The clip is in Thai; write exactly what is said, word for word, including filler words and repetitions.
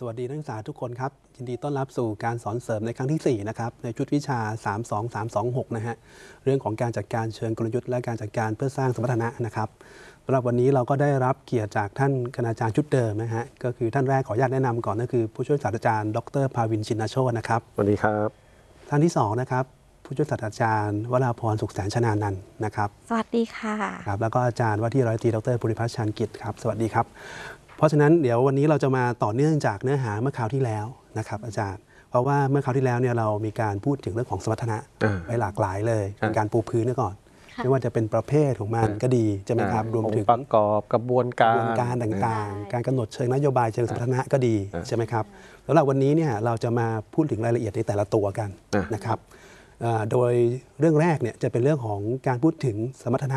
สวัสดีนักศึกษาทุกคนครับยินดีต้อนรับสู่การสอนเสริมในครั้งที่สี่นะครับในชุดวิชาสาม สอง สาม สอง หกนะฮะเรื่องของการจัดการเชิงกลยุทธ์และการจัดการเพื่อสร้างสมรรถนะนะครับสำหรับวันนี้เราก็ได้รับเกียรติจากท่านคณาจารย์ชุดเดิมนะฮะก็คือท่านแรกขออนุญาตแนะนำก่อนก็คือผู้ช่วยศาสตราจารย์ดรภาวินชินโชตินะครับสวัสดีครับท่านที่สองนะครับผู้ช่วยศาสตราจารย์วราพรสุขแสนชนานันท์นะครับสวัสดีค่ะครับแล้วก็อาจารย์ว่าที่ร้อยตรีดรภูริพัฒน์ชาญกิจครับสวัสดีครับเพราะฉะนั้นเดี๋ยววันนี้เราจะมาต่อเนื่องจากเนื้อหาเมื่อคราวที่แล้วนะครับอาจารย์เพราะว่าเมื่อคราวที่แล้วเนี่ยเรามีการพูดถึงเรื่องของสมรรถนะไปหลากหลายเลยเป็นการปูพื้นก่อนไม่ว่าจะเป็นประเภทของมันก็ดีใช่ไหมครับรวมถึงประกอบกระบวนการการต่างๆการกำหนดเชิงนโยบายเชิงสมรรถนะก็ดีใช่ไหมครับแล้ววันนี้เนี่ยเราจะมาพูดถึงรายละเอียดในแต่ละตัวกันนะครับโดยเรื่องแรกเนี่ยจะเป็นเรื่องของการพูดถึงสมรรถนะ